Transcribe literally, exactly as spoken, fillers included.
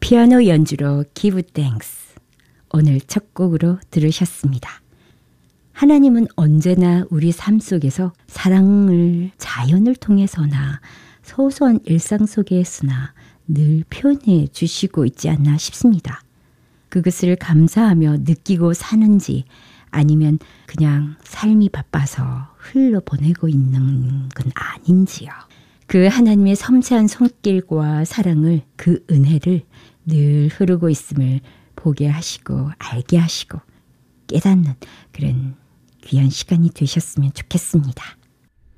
피아노 연주로 Give Thanks, 오늘 첫 곡으로 들으셨습니다. 하나님은 언제나 우리 삶 속에서 사랑을 자연을 통해서나 소소한 일상 속에서나 늘 표현해 주시고 있지 않나 싶습니다. 그것을 감사하며 느끼고 사는지 아니면 그냥 삶이 바빠서 흘러보내고 있는 건 아닌지요. 그 하나님의 섬세한 손길과 사랑을, 그 은혜를 늘 흐르고 있음을 보게 하시고 알게 하시고 깨닫는 그런 귀한 시간이 되셨으면 좋겠습니다.